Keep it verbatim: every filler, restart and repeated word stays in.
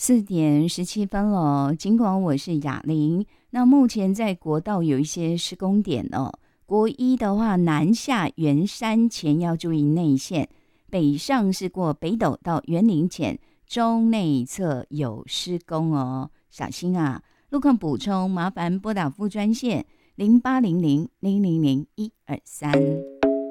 四点十七分了，尽管我是雅玲，那目前在国道有一些施工点哦。国一的话，南下圆山前要注意内线，北上是过北斗到园林前中内侧有施工哦，小心啊！路况补充，麻烦拨打副专线零八零零零零零一二三。